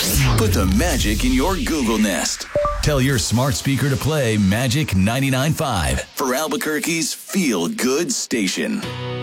Put the magic in your Google Nest. Tell your smart speaker to play Magic 99.5 for Albuquerque's feel-good station.